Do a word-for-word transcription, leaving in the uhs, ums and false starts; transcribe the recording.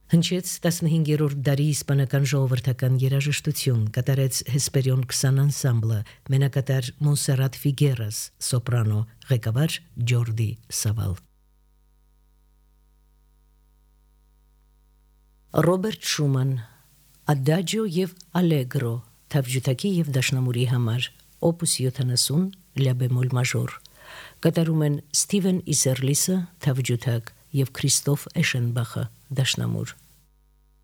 Հնչեց տասնհինգերորդ դարի իսպանական ժողովրդական երաժշտություն, կատարեց Հեսպերիոն քսան անսամբլը, մենակատար Մոնսերատ Ֆիգերաս, սոպրանո, ղեկավար Ջորդի Սավալ։ Ռոբերտ Շուման, Ադաջո եւ Ալեգրո, թավջութակի եւ դաշնամուրի համար, օպուս յոթանասուն, լա բեմոլ մաժոր, կատարում են Ստիվեն Իսերլիսը, թավջութակ, եւ Քրիստոֆ Էշենբախը, դաշնամուր։